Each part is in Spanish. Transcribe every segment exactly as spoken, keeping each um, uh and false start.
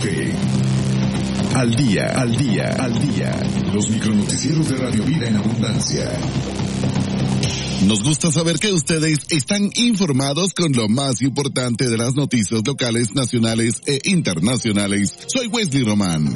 Fe. Al día, al día, al día. Los micronoticieros de Radio Vida en Abundancia. Nos gusta saber que ustedes están informados con lo más importante de las noticias locales, nacionales e internacionales. Soy Wesley Román.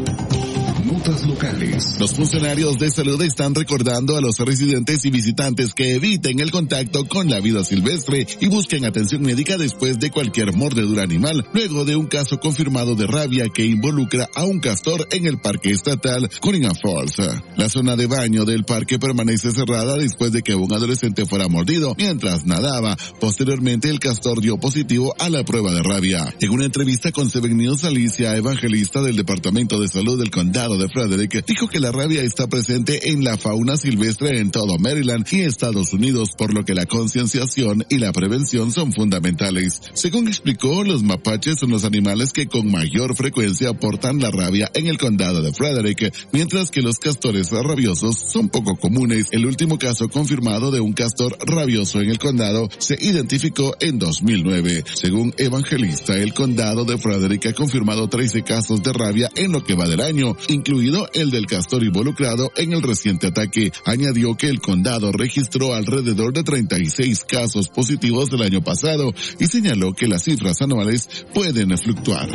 Notas locales. Los funcionarios de salud están recordando a los residentes y visitantes que eviten el contacto con la vida silvestre y busquen atención médica después de cualquier mordedura animal, luego de un caso confirmado de rabia que involucra a un castor en el parque estatal Cunningham Falls. La zona de baño del parque permanece cerrada después de que un adolescente fuera mordido mientras nadaba. Posteriormente, el castor dio positivo a la prueba de rabia. En una entrevista con Seven News, Alicia Evangelista del Departamento de Salud del Condado de Frederick dijo que la rabia está presente en la fauna silvestre en todo Maryland y Estados Unidos, por lo que la concienciación y la prevención son fundamentales. Según explicó, los mapaches son los animales que con mayor frecuencia portan la rabia en el condado de Frederick, mientras que los castores rabiosos son poco comunes. El último caso confirmado de un castor rabioso en el condado se identificó en dos mil nueve. Según Evangelista, el condado de Frederick ha confirmado trece casos de rabia en lo que va del año, incluido el del castor involucrado en el reciente ataque. Añadió que el condado registró alrededor de treinta y seis casos positivos del año pasado y señaló que las cifras anuales pueden fluctuar.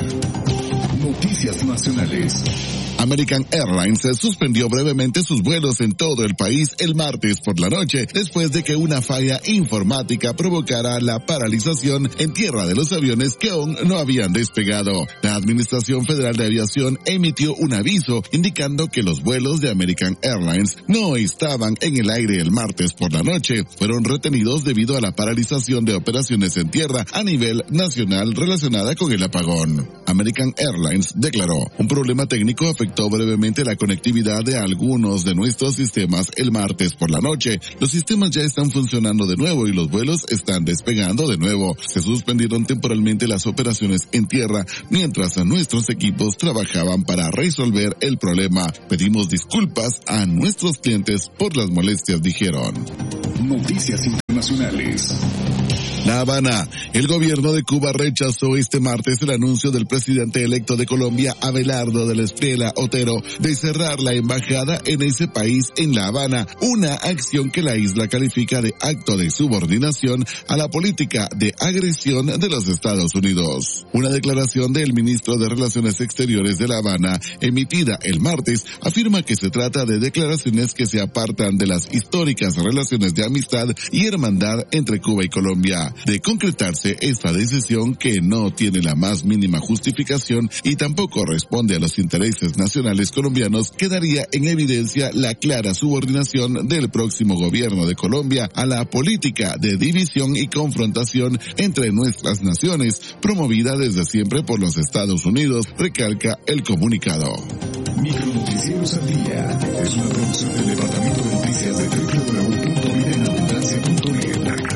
Noticias nacionales. American Airlines suspendió brevemente sus vuelos en todo el país el martes por la noche, después de que una falla informática provocara la paralización en tierra de los aviones que aún no habían despegado. La Administración Federal de Aviación emitió un aviso indicando que los vuelos de American Airlines no estaban en el aire el martes por la noche. Fueron retenidos debido a la paralización de operaciones en tierra a nivel nacional relacionada con el apagón. American Airlines declaró: un problema técnico afectó brevemente la conectividad de algunos de nuestros sistemas el martes por la noche. Los sistemas ya están funcionando de nuevo y los vuelos están despegando de nuevo. Se suspendieron temporalmente las operaciones en tierra mientras nuestros equipos trabajaban para resolver el problema. Pedimos disculpas a nuestros clientes por las molestias, dijeron. Noticias internacionales. La Habana. El gobierno de Cuba rechazó este martes el anuncio del presidente electo de Colombia, Abelardo de la Espriella Otero, de cerrar la embajada en ese país en La Habana, una acción que la isla califica de acto de subordinación a la política de agresión de los Estados Unidos. Una declaración del ministro de Relaciones Exteriores de La Habana, emitida el martes, afirma que se trata de declaraciones que se apartan de las históricas relaciones de amistad y hermandad entre Cuba y Colombia. De concretarse esta decisión, que no tiene la más mínima justificación y tampoco responde a los intereses nacionales colombianos, quedaría en evidencia la clara subordinación del próximo gobierno de Colombia a la política de división y confrontación entre nuestras naciones, promovida desde siempre por los Estados Unidos, recalca el comunicado. Micronoticieros al día es una producción del Departamento de Noticias de doble u doble u doble u punto vida en abundancia punto net.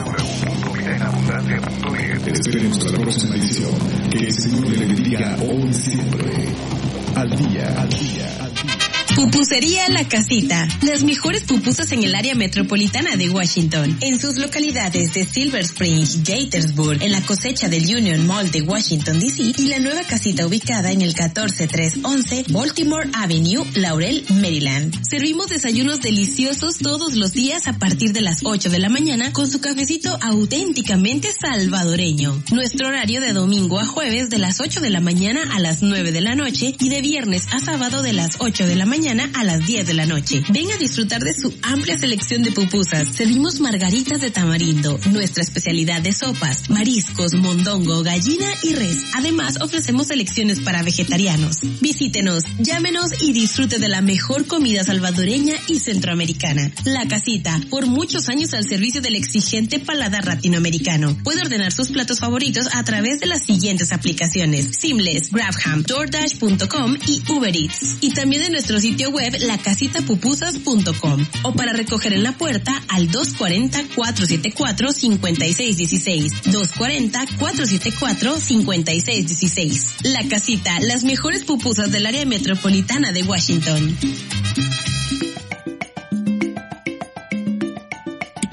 Esperemos hasta la próxima edición. Que el Señor le bendiga hoy y siempre. Al día, al día, al día. Pupusería La Casita. Las mejores pupusas en el área metropolitana de Washington. En sus localidades de Silver Spring, Gaithersburg, en la cosecha del Union Mall de Washington, D C y la nueva casita ubicada en el catorce trescientos once Baltimore Avenue, Laurel, Maryland. Servimos desayunos deliciosos todos los días a partir de las ocho de la mañana con su cafecito auténticamente salvadoreño. Nuestro horario de domingo a jueves de las ocho de la mañana a las nueve de la noche y de viernes a sábado de las ocho de la mañana a las diez de la noche. Ven a disfrutar de su amplia selección de pupusas. Servimos margaritas de tamarindo, nuestra especialidad de sopas, mariscos, mondongo, gallina y res. Además, ofrecemos selecciones para vegetarianos. Visítenos, llámenos y disfrute de la mejor comida salvadoreña y centroamericana. La Casita, por muchos años al servicio del exigente paladar latinoamericano. Puede ordenar sus platos favoritos a través de las siguientes aplicaciones: Seamless, Grabham, DoorDash punto com y Uber Eats. Y también de nuestro sitio web la casita pupusas punto com o para recoger en la puerta al dos cuarenta, cuatrocientos setenta y cuatro, cincuenta y seis dieciséis, dos cuarenta, cuatrocientos setenta y cuatro, cincuenta y seis dieciséis. La Casita, las mejores pupusas del área metropolitana de Washington.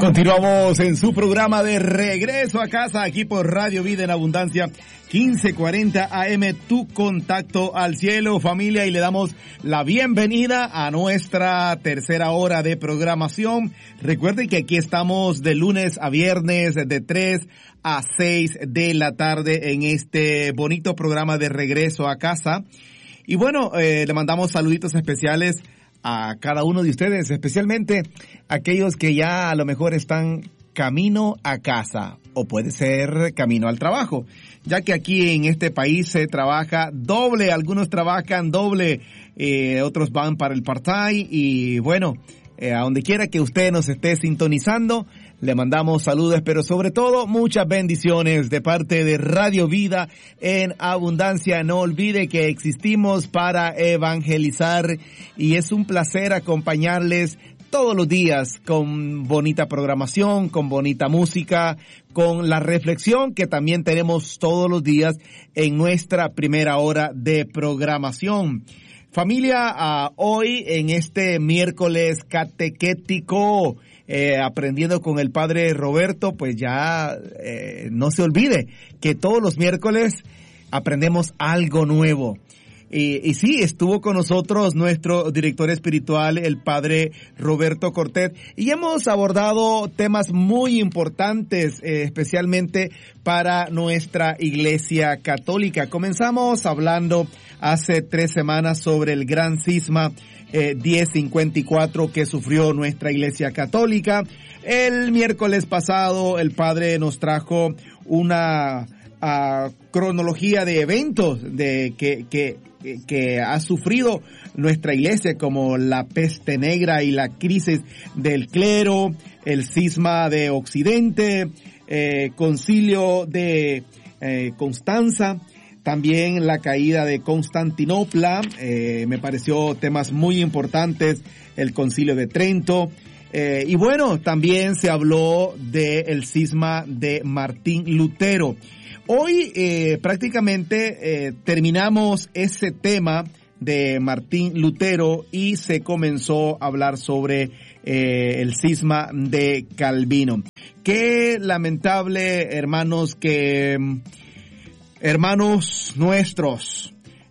Continuamos en su programa de Regreso a Casa, aquí por Radio Vida en Abundancia, quince cuarenta A M, tu contacto al cielo, familia, y le damos la bienvenida a nuestra tercera hora de programación. Recuerden que aquí estamos de lunes a viernes de tres a seis de la tarde en este bonito programa de Regreso a Casa. Y bueno, eh, le mandamos saluditos especiales a cada uno de ustedes, especialmente aquellos que ya a lo mejor están camino a casa o puede ser camino al trabajo, ya que aquí en este país se trabaja doble, algunos trabajan doble, eh, otros van para el part-time y bueno, eh, a donde quiera que usted nos esté sintonizando, le mandamos saludos, pero sobre todo muchas bendiciones de parte de Radio Vida en Abundancia. No olvide que existimos para evangelizar y es un placer acompañarles todos los días con bonita programación, con bonita música, con la reflexión que también tenemos todos los días en nuestra primera hora de programación. Familia, uh, hoy en este miércoles catequético, eh, aprendiendo con el Padre Roberto, pues ya eh, no se olvide que todos los miércoles aprendemos algo nuevo. Y, y sí, estuvo con nosotros nuestro director espiritual, el Padre Roberto Cortés, y hemos abordado temas muy importantes, eh, especialmente para nuestra Iglesia Católica. Comenzamos hablando hace tres semanas sobre el gran cisma eh, diez cincuenta y cuatro que sufrió nuestra Iglesia Católica. El miércoles pasado el Padre nos trajo una uh, cronología de eventos de que, que que ha sufrido nuestra iglesia, como la peste negra y la crisis del clero, el cisma de Occidente, eh, concilio de eh, Constanza, también la caída de Constantinopla, eh, me pareció temas muy importantes, el concilio de Trento, eh, y bueno, también se habló del cisma de Martín Lutero. Hoy eh, prácticamente eh, terminamos ese tema de Martín Lutero y se comenzó a hablar sobre eh, el cisma de Calvino. Qué lamentable, hermanos, que hermanos nuestros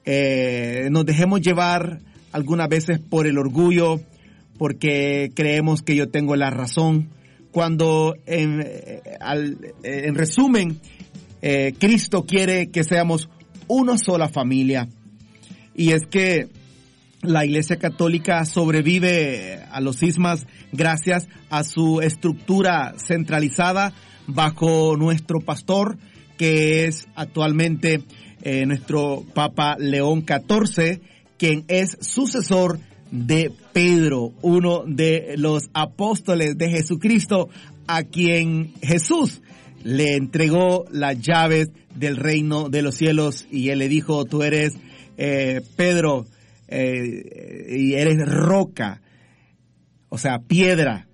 eh, nos dejemos llevar algunas veces por el orgullo, porque creemos que yo tengo la razón, cuando en, al, en resumen, Eh, Cristo quiere que seamos una sola familia. Y es que la Iglesia Católica sobrevive a los cismas gracias a su estructura centralizada bajo nuestro pastor, que es actualmente eh, nuestro Papa León catorce, quien es sucesor de Pedro, uno de los apóstoles de Jesucristo, a quien Jesús le entregó las llaves del reino de los cielos y él le dijo, tú eres eh, Pedro eh, y eres roca, o sea, piedra,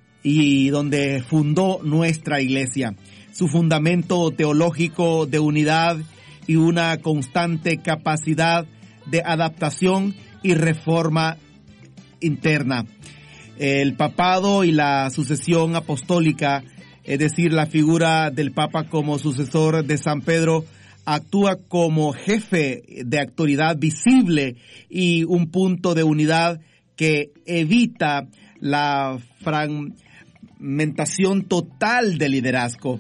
y donde fundó nuestra iglesia. Su fundamento teológico de unidad y una constante capacidad de adaptación y reforma interna. El papado y la sucesión apostólica, es decir, la figura del Papa como sucesor de San Pedro, actúa como jefe de autoridad visible y un punto de unidad que evita la fragmentación total del liderazgo.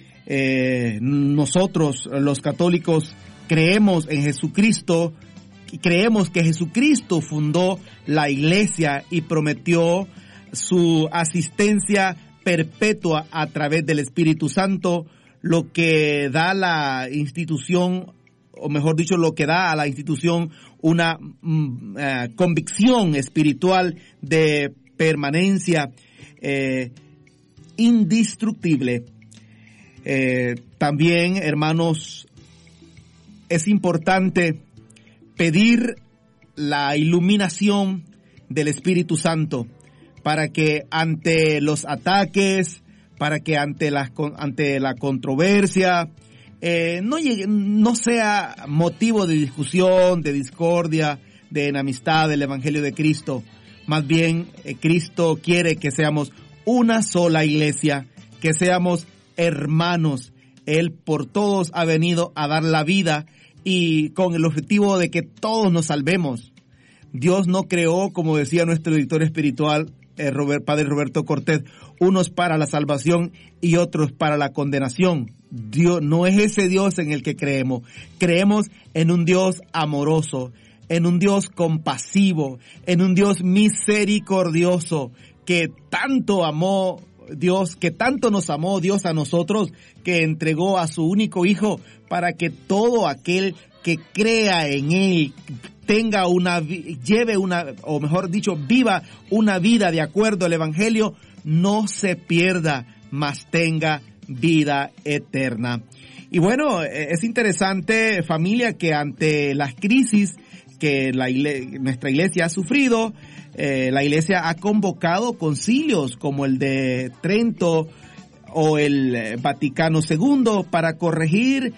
Eh, nosotros, los católicos, creemos en Jesucristo y creemos que Jesucristo fundó la iglesia y prometió su asistencia perpetua a través del Espíritu Santo, lo que da a la institución, o mejor dicho, lo que da a la institución una mm, uh, convicción espiritual de permanencia eh, indestructible. Eh, también, hermanos, es importante pedir la iluminación del Espíritu Santo para que ante los ataques, para que ante la, ante la controversia, eh, no llegue, no sea motivo de discusión, de discordia, de enemistad del Evangelio de Cristo. Más bien, eh, Cristo quiere que seamos una sola iglesia, que seamos hermanos. Él por todos ha venido a dar la vida y con el objetivo de que todos nos salvemos. Dios no creó, como decía nuestro director espiritual, eh, Robert, Padre Roberto Cortés, unos para la salvación y otros para la condenación. Dios no es ese Dios en el que creemos. Creemos en un Dios amoroso, en un Dios compasivo, en un Dios misericordioso, que tanto amó Dios, que tanto nos amó Dios a nosotros, que entregó a su único Hijo para que todo aquel que crea en Él tenga una, lleve una, o mejor dicho, viva una vida de acuerdo al Evangelio, no se pierda, mas tenga vida eterna. Y bueno, es interesante, familia, que ante las crisis que la iglesia, nuestra iglesia ha sufrido, eh, la iglesia ha convocado concilios como el de Trento o el Vaticano segundo para corregir,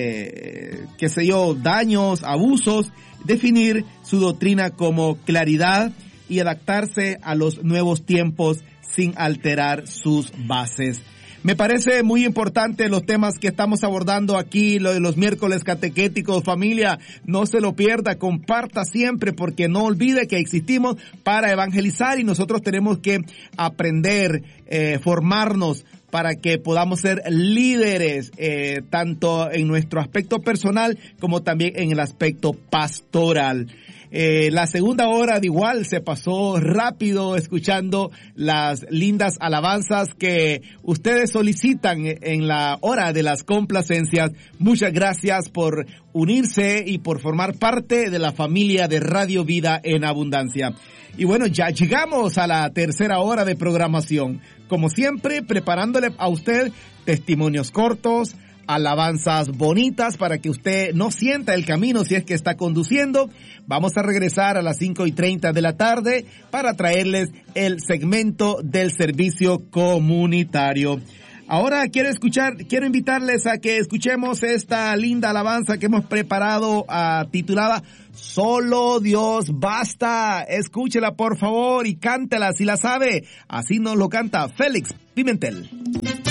eh, qué sé yo, daños, abusos, definir su doctrina como claridad y adaptarse a los nuevos tiempos sin alterar sus bases. Me parece muy importante los temas que estamos abordando aquí, lo de los miércoles catequéticos. Familia, no se lo pierda, comparta siempre, porque no olvide que existimos para evangelizar y nosotros tenemos que aprender, eh, formarnos para que podamos ser líderes, eh, tanto en nuestro aspecto personal como también en el aspecto pastoral. Eh, la segunda hora de igual se pasó rápido escuchando las lindas alabanzas que ustedes solicitan en la hora de las complacencias. Muchas gracias por unirse y por formar parte de la familia de Radio Vida en Abundancia. Y bueno, ya llegamos a la tercera hora de programación. Como siempre, preparándole a usted testimonios cortos, alabanzas bonitas para que usted no sienta el camino si es que está conduciendo. Vamos a regresar a las cinco y treinta de la tarde para traerles el segmento del servicio comunitario. Ahora quiero escuchar, quiero invitarles a que escuchemos esta linda alabanza que hemos preparado, uh, titulada Solo Dios Basta. Escúchela por favor y cántela si la sabe. Así nos lo canta Félix Pimentel.